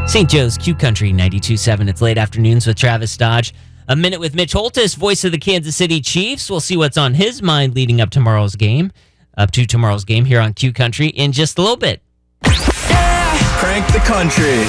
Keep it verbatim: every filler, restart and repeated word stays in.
Saint Joe's Q Country ninety-two point seven. It's late afternoons with Travis Dodge. A minute with Mitch Holtis, voice of the Kansas City Chiefs. We'll see what's on his mind leading up tomorrow's game, up to tomorrow's game here on Q Country in just a little bit. Yeah! Crank the country.